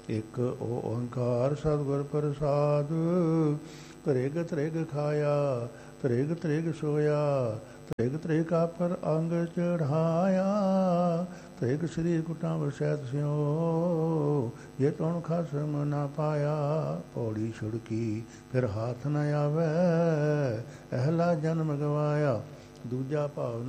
ਇੱਕ ਓੰਕਾਰ ਸਤਿਗੁਰ ਪ੍ਰਸਾਦ। ਤ੍ਰਿਗ ਤ੍ਰਿਗ ਖਾਇਆ, ਤ੍ਰਿਗ ਤ੍ਰਿਗ ਸੋਇਆ, ਤ੍ਰਿਗ ਤ੍ਰਿਗ ਕਾਪਰ ਅੰਗ ਚੜਾਇਆ। ਤ੍ਰਿਗ ਸ੍ਰੀ ਕੁਟਾਂ ਵਸੈਤ ਸਿਓ, ਜੇ ਤੁਣ ਖਸਮ ਨਾ ਪਾਇਆ। ਪੌੜੀ ਛੁੜਕੀ ਫਿਰ ਹਾਥ ਨ ਆਵੈ, ਅਹਲਾ ਜਨਮ ਗਵਾਇਆ। ਦੂਜਾ ਭਾਵ